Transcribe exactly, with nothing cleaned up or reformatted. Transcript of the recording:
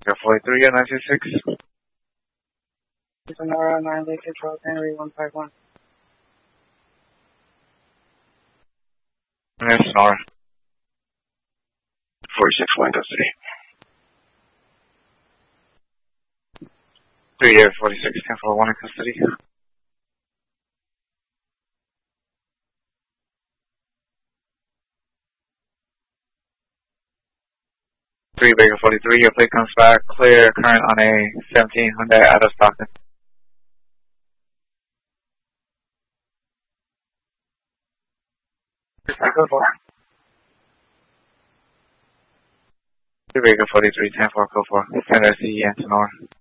Baker forty-three at nine two six. Sonora nine Lake Control Henry one five one. And there's Sonora. forty-six one custody. three year forty-six ten four one in custody. three Baker forty-three, your plate comes back clear, current on a seventeen Hyundai out of Stockton. Go for three Baker forty-three ten four, go for. Send S C E and Sonora.